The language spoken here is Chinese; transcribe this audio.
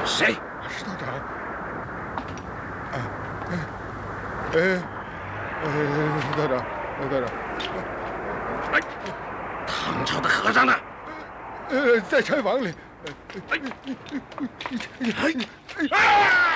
谁？ 石道长。道长，道长。 哎，唐朝的和尚呢？ 在柴房里。 啊！